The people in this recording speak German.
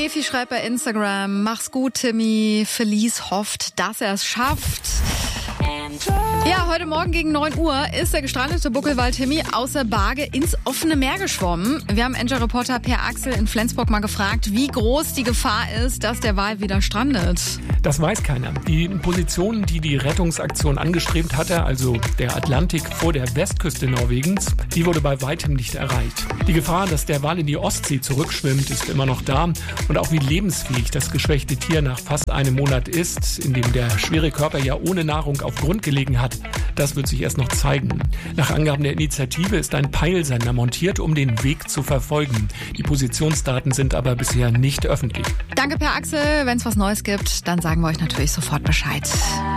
Efi schreibt bei Instagram, mach's gut, Timmy. Felice hofft, dass er es schafft. Ja, heute Morgen gegen 9 Uhr ist der gestrandete Buckelwal Timmy aus der Barge ins offene Meer geschwommen. Wir haben Enjoy-Reporter Per Axel in Flensburg mal gefragt, wie groß die Gefahr ist, dass der Wal wieder strandet. Das weiß keiner. Die Position, die die Rettungsaktion angestrebt hatte, also der Atlantik vor der Westküste Norwegens, die wurde bei weitem nicht erreicht. Die Gefahr, dass der Wal in die Ostsee zurückschwimmt, ist immer noch da. Und auch wie lebensfähig das geschwächte Tier nach fast einem Monat ist, in dem der schwere Körper ja ohne Nahrung auf Grund gelegen hat, das wird sich erst noch zeigen. Nach Angaben der Initiative ist ein Peilsender montiert, um den Weg zu verfolgen. Die Positionsdaten sind aber bisher nicht öffentlich. Danke, Per Axel. Wenn es was Neues gibt, dann sagen wir euch natürlich sofort Bescheid.